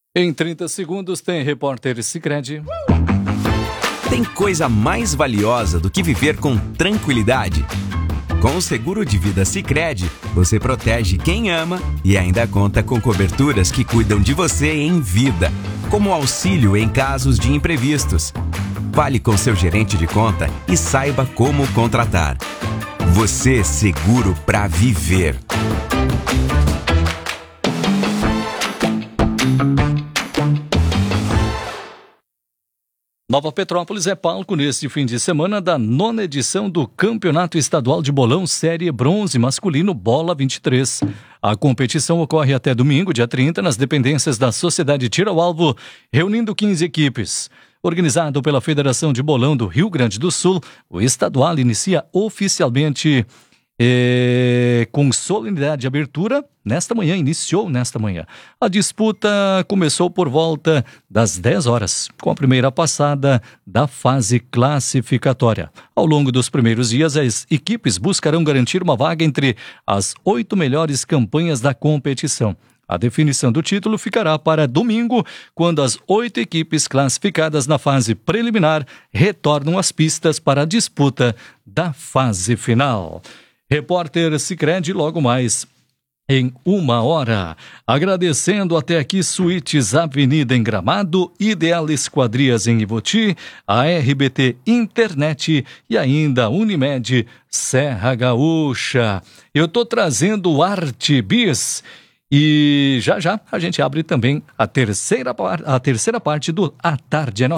Em 30 segundos tem Repórter Sicredi. Tem coisa mais valiosa do que viver com tranquilidade? Com o seguro de vida Sicredi, você protege quem ama e ainda conta com coberturas que cuidam de você em vida, como auxílio em casos de imprevistos. Fale com seu gerente de conta e saiba como contratar. Você seguro para viver. Nova Petrópolis é palco neste fim de semana da 9ª edição do Campeonato Estadual de Bolão Série Bronze Masculino Bola 23. A competição ocorre até domingo, dia 30, nas dependências da Sociedade Tiro ao Alvo, reunindo 15 equipes. Organizado pela Federação de Bolão do Rio Grande do Sul, o estadual inicia oficialmente com solenidade de abertura iniciou nesta manhã. A disputa começou por volta das 10 horas, com a primeira passada da fase classificatória. Ao longo dos primeiros dias, as equipes buscarão garantir uma vaga entre as 8 melhores campanhas da competição. A definição do título ficará para domingo, quando as 8 equipes classificadas na fase preliminar retornam às pistas para a disputa da fase final. Repórter Sicredi logo mais em 1 hora. Agradecendo até aqui Suítes Avenida em Gramado, Ideal Esquadrias em Ivoti, a RBT Internet e ainda Unimed Serra Gaúcha. Eu estou trazendo o Arte Bis e já a gente abre também a terceira parte do A Tarde é Nossa.